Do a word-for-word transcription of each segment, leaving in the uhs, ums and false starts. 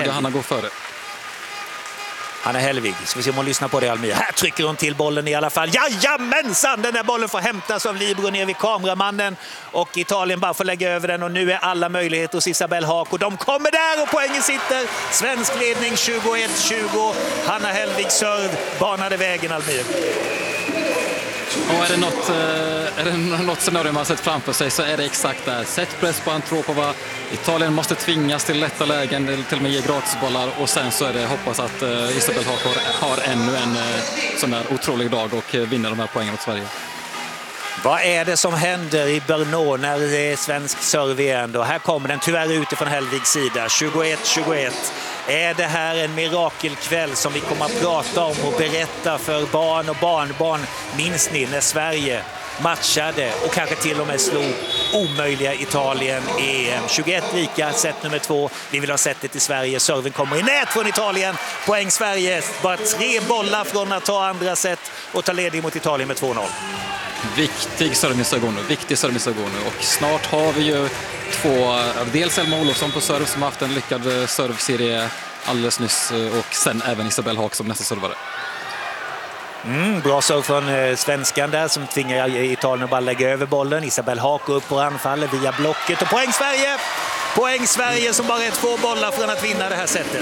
Hanna går före. Hanna Hellvig, ska vi se om hon lyssnar på det, Almir. Här trycker hon till bollen i alla fall. Jajamensan! Den där bollen får hämtas av Libro ner vid kameramannen. Och Italien bara får lägga över den. Och nu är alla möjligheter hos Isabel Haak. Och de kommer där och poängen sitter. Svensk ledning tjugoett tjugo. Hanna Hellvig serv banade vägen, Almir. Och är det något, är det något scenario man har sett framför sig så är det exakt där. Sätt press på Antropova. Italien måste tvingas till lätta lägen, eller till och med ge gratisbollar. Och sen så är det hoppas att Isabel Haak har, har ännu en sån där otrolig dag och vinner de här poängen mot Sverige. Vad är det som händer i Brno när det är svensk serve igen då? Här kommer den tyvärr utifrån Hellvigs sida. tjugoett tjugoett. Är det här en mirakelkväll som vi kommer att prata om och berätta för barn och barnbarn? Minns ni när Sverige matchade och kanske till och med slog omöjliga Italien i E M? tjugoett lika, set nummer två. Vi vill ha setet i Sverige. Serven kommer i nät från Italien. Poäng Sverige. Bara tre bollar från att ta andra set och ta ledning mot Italien med två noll. Viktig servmissagone, viktig servmissagone. Och snart har vi ju två, dels Elma Olofsson på serv som har haft en lyckad servserie alldeles nyss och sen även Isabel Haak som nästa servare. Mm, bra serv från eh, svenskan där som tvingar Italien att bara lägga över bollen. Isabel Haak upp på anfallet via blocket och poäng Sverige! Poäng Sverige som bara är två bollar från att vinna det här sättet.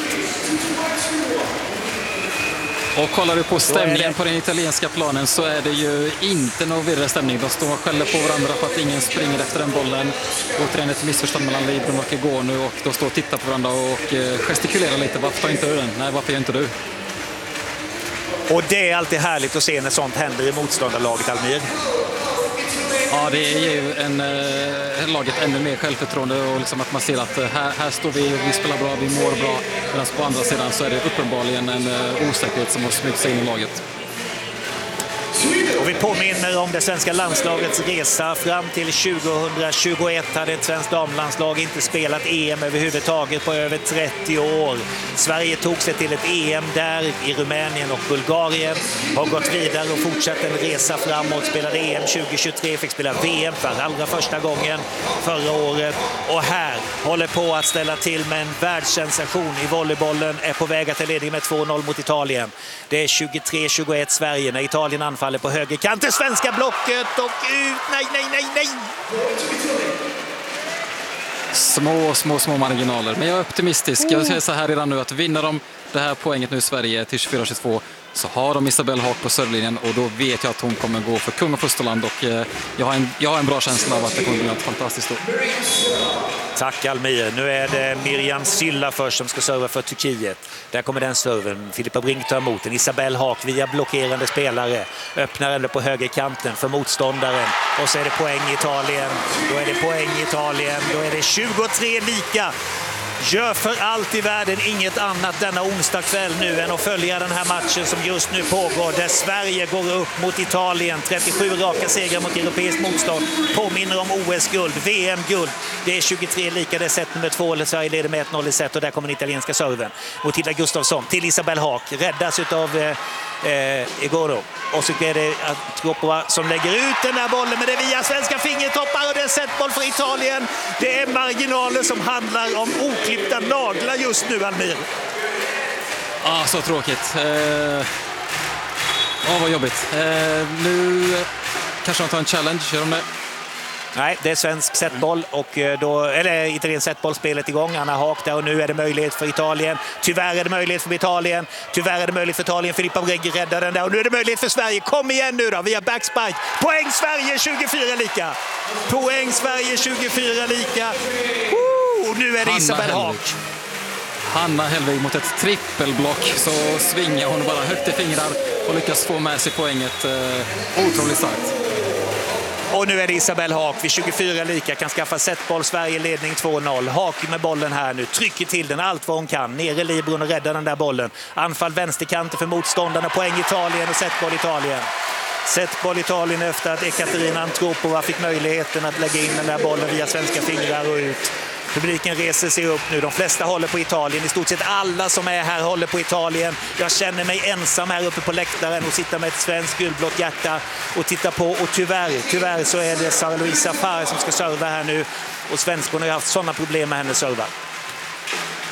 Och kollar du på stämningen på den italienska planen så är det ju inte någon virre stämning. De står och skäller på varandra för att ingen springer efter den bollen. Återigen ett missförstånd mellan Libron och Egonu och de står och tittar på varandra och gestikulerar lite. Varför tar inte du den? Nej, varför gör inte du? Och det är alltid härligt att se när sånt händer i motståndarlaget, Almir. Ja, det är ju en, en laget ännu mer självförtroende och liksom att man ser att här, här står vi, vi spelar bra, vi mår bra. Medan på andra sidan så är det uppenbarligen en osäkerhet som har smygt sig in i laget. Och vi påminner om det svenska landslagets resa fram till tjugohundratjugoett hade ett svenskt damlandslag inte spelat E M överhuvudtaget på över trettio år. Sverige tog sig till ett E M där i Rumänien och Bulgarien, har gått vidare och fortsatt en resa framåt, spelade E M tjugohundratjugotre, fick spela V M för allra första gången förra året och här håller på att ställa till med en världssensation i volleybollen, är på väg att ta ledning med två noll mot Italien. Det är tjugotre tjugoett Sverige när Italien anfaller på högerkanten, svenska blocket och ut, nej, nej, nej, nej! Små, små, små marginaler, men jag är optimistisk. Jag säger så här redan nu att vinner de det här poänget nu i Sverige till tjugofyra tjugotvå så har de Isabel Haak på servlinjen och då vet jag att hon kommer gå för kung och fosterland och eh, jag, har en, jag har en bra känsla av att det kommer bli något fantastiskt då. Tack Almir. Nu är det Miriam Sylla först som ska serva för Turkiet. Där kommer den serven. Filippa Brink tar emot den. Isabel Haak via blockerande spelare. Öppnar ändå på högerkanten för motståndaren. Och så är det poäng i Italien. Då är det poäng i Italien. Då är det tjugotre lika. Gör för allt i världen inget annat denna onsdag kväll nu än att följa den här matchen som just nu pågår där Sverige går upp mot Italien. trettiosju raka segrar mot europeiskt motstånd. Påminner om O S-guld, V M-guld. Det är tjugotre lika, det är set nummer två. Sverige leder med ett noll i set och där kommer den italienska serven. Mot Hilda Gustafsson till Isabel Haak. Räddas utav eh, eh, Egoro. Och så är det Antropova som lägger ut den där bollen, men det är via svenska fingertoppar och det är setboll för Italien. Det är marginaler som handlar om oklippta naglar just nu, Almir. Ah, så tråkigt. Eh, oh, vad jobbigt. Eh, nu kanske de tar en challenge, gör de det? Nej, det är svensk setboll och då, eller italiensk setbollspelet igång. Anna Haak där och nu är det möjlighet för Italien. Tyvärr är det möjlighet för Italien. Tyvärr är det möjlighet för Italien. Filippa Brink räddar den där och nu är det möjlighet för Sverige. Kom igen nu då, via backspike. Poäng Sverige tjugofyra lika. Poäng Sverige tjugofyra lika. Och nu är det Isabel Haak. Hanna Hellvig mot ett trippelblock så svingar hon bara högt i fingrar och lyckas få med sig poänget. Eh, otroligt starkt. Och nu är det Isabel Haak vid tjugofyra lika, kan skaffa setboll, Sverige ledning två noll. Haak med bollen här nu, trycker till den allt vad hon kan. Nere Libron och räddar den där bollen. Anfall vänsterkanten för motståndarna, poäng Italien och setboll Italien. Setboll Italien efter att Ekaterina Antropova fick möjligheten att lägga in den där bollen via svenska fingrar och ut. Publiken reser sig upp nu. De flesta håller på Italien. I stort sett alla som är här håller på Italien. Jag känner mig ensam här uppe på läktaren och sitter med ett svenskt gulblått hjärta och tittar på. Och tyvärr, tyvärr så är det Sara Louise Safar som ska serva här nu. Och svenskarna har haft sådana problem med hennes servar.